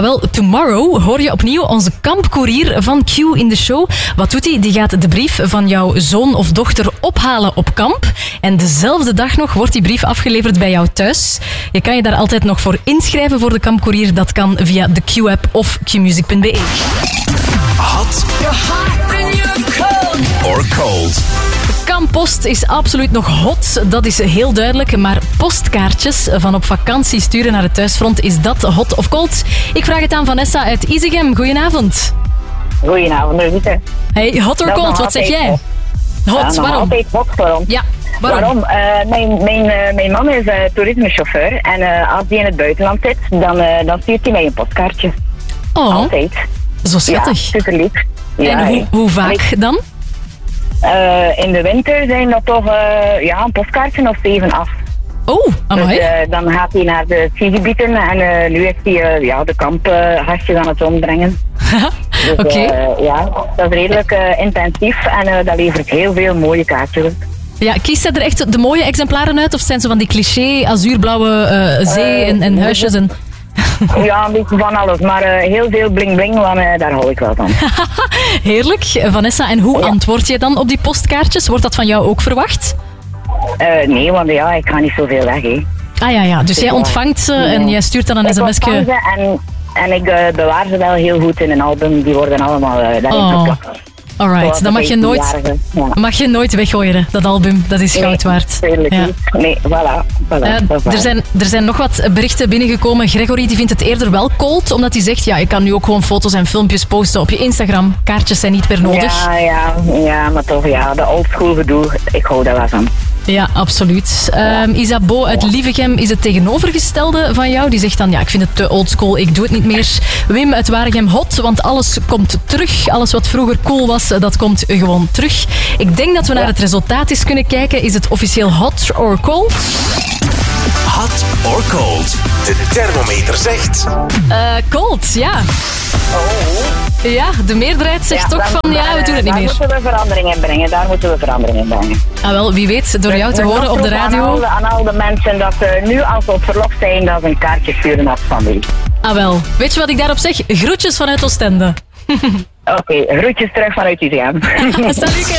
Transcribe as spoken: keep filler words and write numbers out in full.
wel, tomorrow hoor je opnieuw onze kampcourier van Q in de show. Wat doet hij? Die gaat de brief van jouw zoon of dochter ophalen op kamp. En dezelfde dag nog wordt die brief afgeleverd bij jou thuis. Je kan je daar altijd nog voor inschrijven voor de kampcourier. Dat kan via de Q-app of q music punt b e. Hot or cold? Kampost is absoluut nog hot, dat is heel duidelijk. Maar postkaartjes van op vakantie sturen naar het thuisfront, is dat hot of cold? Ik vraag het aan Vanessa uit Isegem. Goedenavond. Goedenavond, Rita. Hey, hot or cold, wat zeg jij? Hot, ja, waarom? Altijd hot, waarom? Ja, waarom? waarom? Uh, mijn, mijn, uh, mijn man is uh, toerismechauffeur en uh, als hij in het buitenland zit, dan, uh, dan stuurt hij mij een postkaartje. Oh, altijd. Zo schattig. Ja, super lief. Ja, en hoe, hoe vaak ik, dan? Uh, in de winter zijn dat toch uh, ja, een postkaartje of zeven af. Oh, amai. Dus, uh, dan gaat hij naar de skigebieden en uh, nu is hij uh, ja, de kamphasjes aan het rondbrengen. Dus, Oké. Okay. Uh, ja, dat is redelijk uh, intensief en uh, dat levert heel veel mooie kaartjes op. Ja, kiest hij er echt de mooie exemplaren uit? Of zijn ze van die cliché, azuurblauwe uh, zee uh, en, en huisjes? En... Ja, een beetje van alles, maar uh, heel veel bling bling, want uh, daar hou ik wel van. Heerlijk. Vanessa, en hoe ja. antwoord je dan op die postkaartjes? Wordt dat van jou ook verwacht? Uh, nee, want ja, ik ga niet zoveel weg. He. Ah ja, ja. Dus, dus jij ontvangt ze ja. en jij stuurt dan een sms'je. Ik en, en ik uh, bewaar ze wel heel goed in een album. Die worden allemaal uh, daarin oh. geplakt. Alright, dan mag je, nooit, ja. mag je nooit weggooien, dat album. Dat is goud waard. Nee, ja. nee voilà. voilà uh, er, zijn, er zijn nog wat berichten binnengekomen. Gregory die vindt het eerder wel cold, omdat hij zegt, ja, je kan nu ook gewoon foto's en filmpjes posten op je Instagram. Kaartjes zijn niet meer nodig. Ja, ja, ja maar toch, ja, de oldschool gedoe, ik hou daar wel van. Ja, absoluut. Ja. Um, Isabeau uit Lievegem is het tegenovergestelde van jou. Die zegt dan, ja, ik vind het te oldschool, ik doe het niet meer. Wim uit Waregem, hot, want alles komt terug. Alles wat vroeger cool was, dat komt gewoon terug. Ik denk dat we naar het resultaat eens kunnen kijken. Is het officieel hot or cold? Hot or cold? De thermometer zegt... Uh, cold, ja. Oh. Ja, de meerderheid zegt ja, toch dan, van, ja, we doen het niet daar meer. Daar moeten we verandering in brengen, daar moeten we verandering in brengen. Ah wel, wie weet, door jou te horen op de radio... Aan al de, aan al de mensen dat uh, nu als ze op verlof zijn, dat ze een kaartje sturen naar de familie. Ah wel, weet je wat ik daarop zeg? Groetjes vanuit Oostende. Oké, okay, groetjes terug vanuit Isegem. Salut.